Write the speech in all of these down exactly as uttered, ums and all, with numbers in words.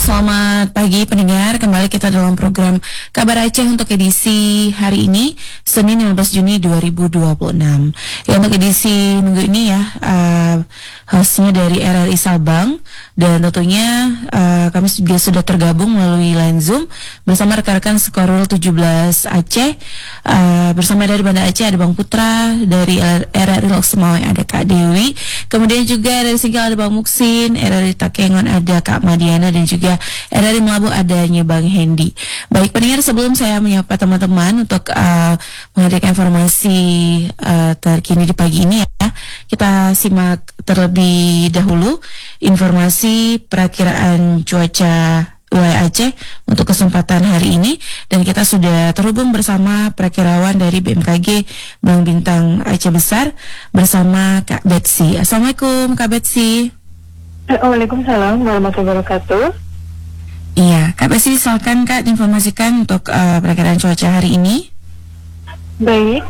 selamat pagi pendengar. Kembali kita dalam program Kabar Aceh untuk edisi hari ini, Senin lima belas Juni dua ribu dua puluh enam. Ya, untuk edisi minggu ini ya, uh, hostnya dari R R I Sabang. Dan tentunya uh, kami juga sudah tergabung melalui line Zoom bersama rekan-rekan Sekorul tujuh belas Aceh. uh, Bersama dari Banda Aceh ada Bang Putra, dari R R I Lok Semau ada Kak Dewi. Kemudian juga dari Singkil ada Bang Muksin, R R I Takengon ada Kak Madiana, dan juga R R I Melabu adanya Bang Hendy. Baik pendengar, sebelum saya menyapa teman-teman untuk uh, menghadirkan informasi uh, terkini di pagi ini ya, kita simak terlebih dahulu informasi perakiraan cuaca wilayah Aceh untuk kesempatan hari ini, dan kita sudah terhubung bersama perakirawan dari B M K G Bang Bintang Aceh Besar bersama Kak Betsy. Assalamualaikum Kak Betsy. Waalaikumsalam warahmatullahi wabarakatuh. Iya, Kak Betsy, silakan Kak diinformasikan untuk uh, perakiraan cuaca hari ini. Baik.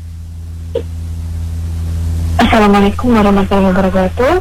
Assalamualaikum warahmatullahi wabarakatuh.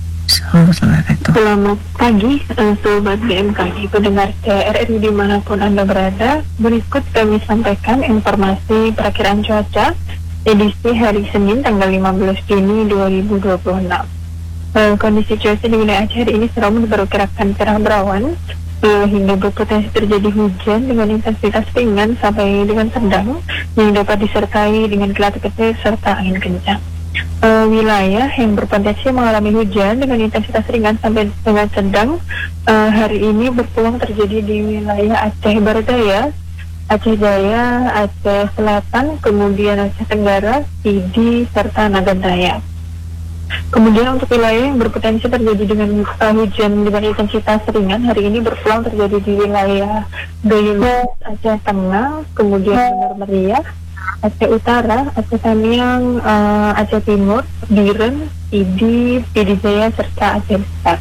Selamat pagi, uh, Sobat B M K G, pendengar R R I dimanapun Anda berada. Berikut kami sampaikan informasi perakiraan cuaca edisi hari Senin tanggal lima belas Juni dua ribu dua puluh enam. Uh, kondisi cuaca di wilayah Aceh hari ini selalu diperkirakan cerah berawan uh, hingga berpotensi terjadi hujan dengan intensitas ringan sampai dengan sedang yang dapat disertai dengan kilat kecil serta angin kencang. Uh, wilayah yang berpotensi mengalami hujan dengan intensitas ringan sampai dengan sedang uh, hari ini berpeluang terjadi di wilayah Aceh Barat Daya, Aceh Jaya, Aceh Selatan, kemudian Aceh Tenggara, Pidi, serta Nagan Raya. Kemudian untuk wilayah yang berpotensi terjadi dengan uh, hujan dengan intensitas ringan hari ini berpeluang terjadi di wilayah Belu, Aceh Tengah, kemudian Benar Meriah, Aceh Utara, Aceh Tamiang, uh, Aceh Timur, Biren, Pidi, Pidi Jaya, serta Aceh Besar.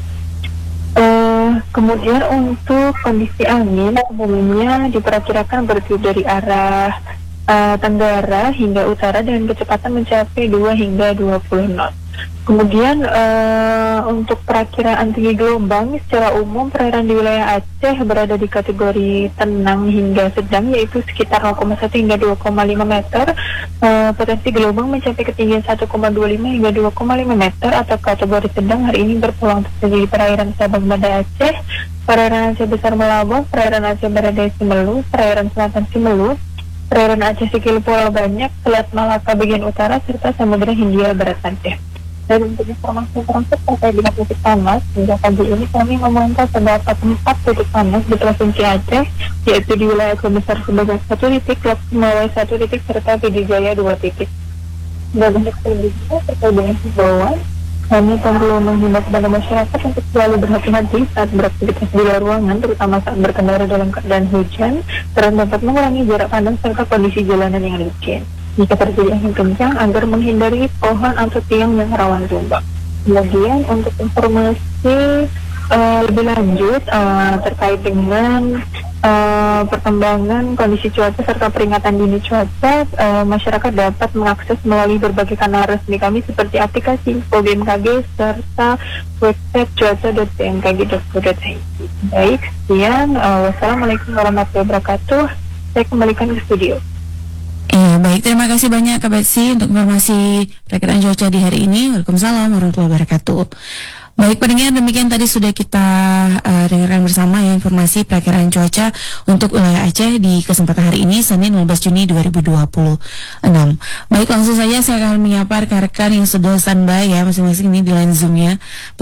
Uh, kemudian untuk kondisi angin umumnya diperkirakan bertiup dari arah uh, tenggara hingga utara dengan kecepatan mencapai dua hingga dua puluh knot. Kemudian uh, untuk perakiraan tinggi gelombang secara umum perairan di wilayah Aceh berada di kategori tenang hingga sedang, yaitu sekitar nol koma satu hingga dua koma lima meter. Uh, potensi gelombang mencapai ketinggian satu koma dua lima hingga dua koma lima meter atau kategori sedang hari ini berpeluang terjadi di perairan Sabang Banda Aceh, perairan Aceh Besar Melabon, perairan Aceh Barat Daya Simelu, perairan Selatan Simelu, perairan Aceh Sikil Pulau Banyak, Selat Malaka bagian utara, serta Samudra Hindia Barat Aceh. Dan untuk informasi-informasi terkait dengan titik panas, hingga pagi ini kami memantau terdapat empat titik panas di Provinsi Aceh, yaitu di wilayah Aceh Besar sebagai satu titik, Lok Semawai satu titik, serta Pidi Jaya dua titik. Dan untuk selanjutnya terkait dengan himbauan, kami perlu menghimbau kepada masyarakat untuk selalu berhati-hati saat beraktivitas di luar ruangan, terutama saat berkendara dalam keadaan hujan, karena dapat mengurangi jarak pandang serta kondisi jalanan yang licin. Jika terjadi angin kencang, agar menghindari pohon atau tiang yang rawan tumbang. Kemudian untuk informasi uh, lebih lanjut uh, terkait dengan uh, perkembangan kondisi cuaca serta peringatan dini cuaca, uh, masyarakat dapat mengakses melalui berbagai kanal resmi kami seperti aplikasi Info B M K G serta website cuaca dot b m k g dot co dot i d. Baik, sekian. Uh, wassalamualaikum warahmatullahi wabarakatuh. Saya kembalikan ke studio. Iya, baik, terima kasih banyak Kak Betsy untuk informasi perakiraan cuaca di hari ini. Waalaikumsalam warahmatullahi wabarakatuh. Baik pendengar, demikian tadi sudah kita uh, dengarkan bersama ya informasi perakiraan cuaca untuk wilayah Aceh di kesempatan hari ini, Senin lima belas Juni dua ribu dua puluh enam. Baik, langsung saja saya akan menyapa rekan-rekan yang sudah standby ya masing-masing ini di line Zoom-nya.